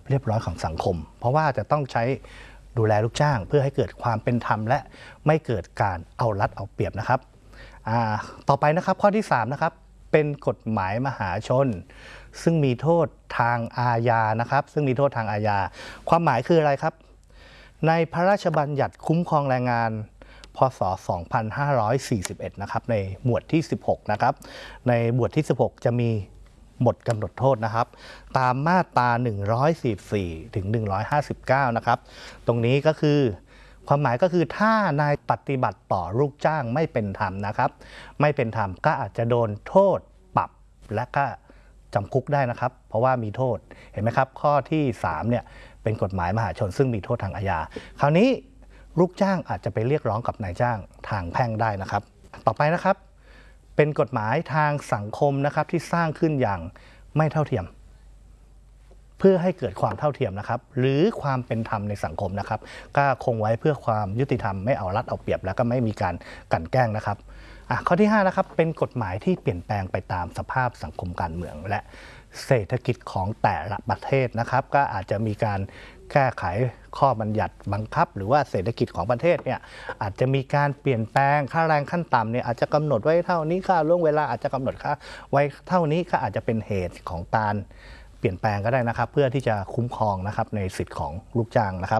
เรียบร้อยของสังคมเพราะว่าจะต้องใช้ดูแลลูกจ้างเพื่อให้เกิดความเป็นธรรมและไม่เกิดการเอารัดเอาเปรียบนะครับต่อไปนะครับข้อที่3นะครับเป็นกฎหมายมหาชนซึ่งมีโทษทางอาญานะครับซึ่งมีโทษทางอาญาความหมายคืออะไรครับในพระราชบัญญัติคุ้มครองแรงงานพ.ศ. 2541นะครับในหมวดที่16นะครับในหมวดที่16จะมีบทกำหนดโทษนะครับตามมาตรา144ถึง159นะครับตรงนี้ก็คือความหมายก็คือถ้านายปฏิบัติต่อลูกจ้างไม่เป็นธรรมนะครับไม่เป็นธรรมก็อาจจะโดนโทษปรับและก็จำคุกได้นะครับเพราะว่ามีโทษเห็นไหมครับข้อที่3เนี่ยเป็นกฎหมายมหาชนซึ่งมีโทษทางอาญาคราวนี้ลูกจ้างอาจจะไปเรียกร้องกับนายจ้างทางแพ่งได้นะครับต่อไปนะครับเป็นกฎหมายทางสังคมนะครับที่สร้างขึ้นอย่างไม่เท่าเทียมเพื่อให้เกิดความเท่าเทียมนะครับหรือความเป็นธรรมในสังคมนะครับก็คงไว้เพื่อความยุติธรรมไม่เอารัดเอาเปรียบแล้วก็ไม่มีการกลั่นแกล้งนะครับข้อที่5นะครับเป็นกฎหมายที่เปลี่ยนแปลงไปตามสภาพสังคมการเมืองและเศรษฐกิจของแต่ละประเทศนะครับก็อาจจะมีการแก้ไขข้อบัญญัติบังคับหรือว่าเศรษฐกิจของประเทศเนี่ยอาจจะมีการเปลี่ยนแปลงค่าแรงขั้นต่ำเนี่ยอาจจะกำหนดไว้เท่านี้ค่าล่วงเวลาอาจจะกำหนดค่าไว้เท่านี้ก็อาจจะเป็นเหตุของการเปลี่ยนแปลงก็ได้นะครับเพื่อที่จะคุ้มครองนะครับในสิทธิของลูกจ้างนะครับ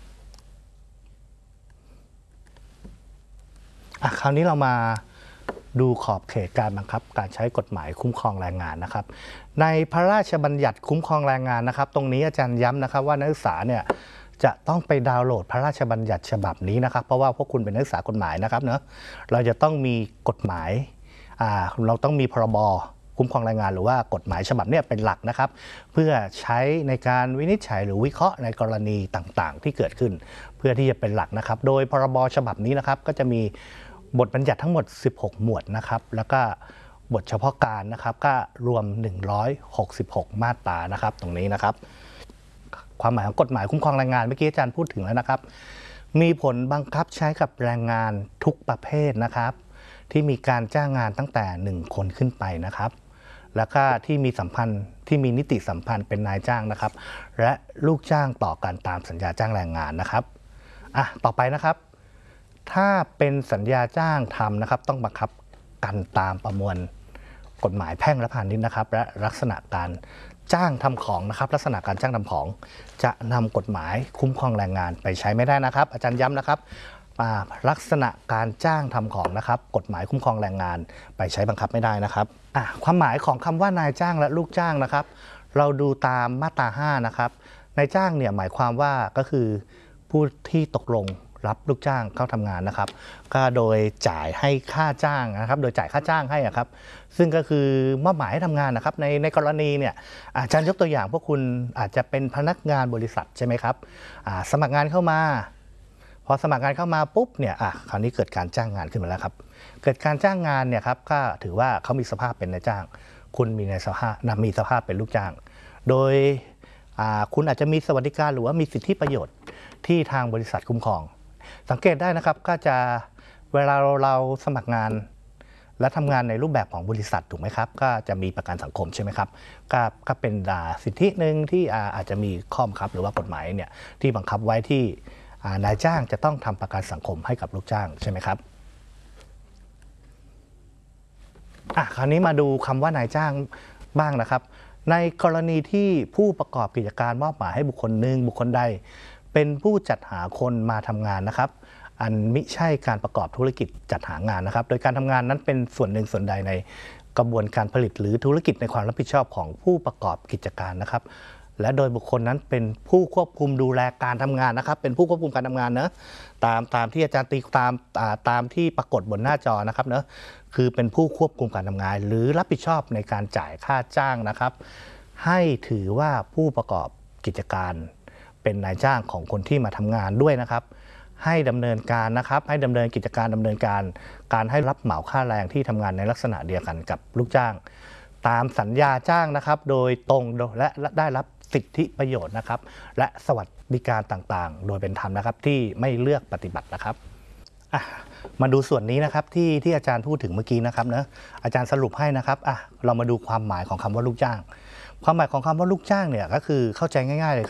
คราวนี้เรามาดูขอบเขตการบังคับการใช้กฎหมายคุ้มครองแรงงานนะครับในพระราชบัญญัติคุ้มครองแรงงานนะครับตรงนี้อาจารย์ย้ำนะครับว่านักศึกษาเนี่ยจะต้องไปดาวน์โหลดพระราชบัญญัติฉบับนี้นะครับเพราะว่าพวกคุณเป็นนักศึกษากฎหมายนะครับเนอะเราจะต้องมีกฎหมายเราต้องมีพรบคุ้มครองแรงงานหรือว่ากฎหมายฉบับนี้เป็นหลักนะครับเพื่อใช้ในการวินิจฉัยหรือวิเคราะห์ในกรณีต่างๆที่เกิดขึ้นเพื่อที่จะเป็นหลักนะครับโดยพรบฉบับนี้นะครับก็จะมีบทบัญญัติทั้งหมด16หมวดนะครับแล้วก็บทเฉพาะการนะครับก็รวม166มาตรานะครับตรงนี้นะครับความหมายของกฎหมายคุ้มครองแรงงานเมื่อกี้อาจารย์พูดถึงแล้วนะครับมีผลบังคับใช้กับแรงงานทุกประเภทนะครับที่มีการจ้างงานตั้งแต่1คนขึ้นไปนะครับแล้วก็ที่มีสัมพันธ์ที่มีนิติสัมพันธ์เป็นนายจ้างนะครับและลูกจ้างต่อกันตามสัญญาจ้างแรงงานนะครับต่อไปนะครับถ้าเป็นสัญญาจ้างทำนะครับต้องบังคับกันตามประมวลกฎหมายแพ่งและพาณิชย์นะครับและลักษณะการจ้างทำของนะครับลักษณะการจ้างทำของจะนำกฎหมายคุ้มครองแรงงานไปใช้ไม่ได้นะครับอาจารย์ย้ำนะครับลักษณะการจ้างทำของนะครับกฎหมายคุ้มครองแรงงานไปใช้บังคับไม่ได้นะครับความหมายของคำว่านายจ้างและลูกจ้างนะครับเราดูตามมาตรา5นะครับนายจ้างเนี่ยหมายความว่าก็คือผู้ที่ตกลงรับลูกจ้างเข้าทำงานนะครับก็โดยจ่ายให้ค่าจ้างนะครับโดยจ่ายค่าจ้างให้ครับซึ่งก็คือมอบหมายให้ทำงานนะครับในกรณีเนี่ยอาจารย์ยกตัวอย่างพวกคุณอาจจะเป็นพนักงานบริษัทใช่ไหมครับสมัครงานเข้ามาพอสมัครงานเข้ามาปุ๊บเนี่ยคราวนี้เกิดการจ้างงานขึ้นมาแล้วครับเกิดการจ้างงานเนี่ยครับก็ถือว่าเขามีสภาพเป็นนายจ้างคุณมีสภาพเป็นลูกจ้างโดยคุณอาจจะมีสวัสดิการหรือว่ามีสิทธิประโยชน์ที่ทางบริษัทคุ้มครองสังเกตได้นะครับก็จะเวลาเราสมัครงานและทำงานในรูปแบบของบริษัทถูกไหมครับก็จะมีประกันสังคมใช่ไหมครับก็เป็นสิทธิหนึ่งที่อาจจะมีข้อบังคับหรือว่ากฎหมายเนี่ยที่บังคับไว้ที่นายจ้างจะต้องทำประกันสังคมให้กับลูกจ้างใช่ไหมครับคราวนี้มาดูคำว่านายจ้างบ้างนะครับในกรณีที่ผู้ประกอบกิจการมอบหมายให้บุคคลหนึ่งบุคคลใดเป็นผู้จัดหาคนมาทำงานนะครับอันมิใช่การประกอบธุรกิจจัดหางานนะครับโดยการทำงานนั้นเป็นส่วนหนึ่งส่วนใดในกระบวนการผลิตหรือธุรกิจในความรับผิดชอบของผู้ประกอบกิจการนะครับและโดยบุคคลนั้นเป็นผู้ควบคุมดูแลการทำงานนะครับเป็นผู้ควบคุมการทำงานนะตามที่อาจารย์ตีตามที่ปรากฏบนหน้าจอนะครับเนอะคือเป็นผู้ควบคุมการทำงานหรือรับผิดชอบในการจ่ายค่าจ้างนะครับให้ถือว่าผู้ประกอบกิจการเป็นนายจ้างของคนที่มาทำงานด้วยนะครับให้ดำเนินการนะครับให้ดำเนินกิจการดำเนินการให้รับเหมาค่าแรงที่ทำงานในลักษณะเดียวกันกับลูกจ้างตามสัญญาจ้างนะครับโดยตรงและได้รับสิทธิประโยชน์นะครับและสวัสดิการต่างๆโดยเป็นธรรมนะครับที่ไม่เลือกปฏิบัตินะครับมาดูส่วนนี้นะครับที่อาจารย์พูดถึงเมื่อกี้นะครับนะอาจารย์สรุปให้นะครับเรามาดูความหมายของคำว่าลูกจ้างความหมายของคำว่าลูกจ้างเนี่ยก็คือเข้าใจง่ายๆเลย